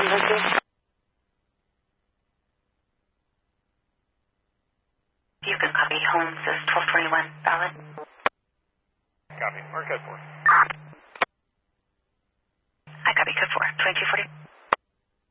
emergency? You can copy. Holmes is 1221. Valid. Copy. Mark code 4. I copy code 4. 2245.